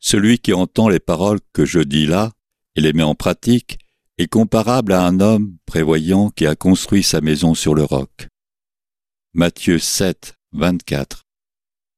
Celui qui entend les paroles que je dis là et les met en pratique est comparable à un homme prévoyant qui a construit sa maison sur le roc. Matthieu 7, 24.